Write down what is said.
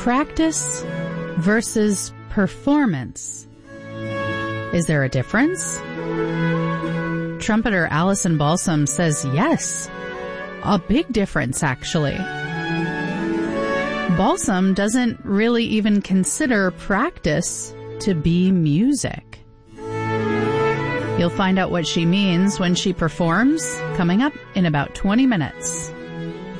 Practice versus performance. Is there a difference? Trumpeter Allison Balsam says yes. A big difference, actually. Balsam doesn't really even consider practice to be music. You'll find out what she means when she performs, coming up in about 20 minutes.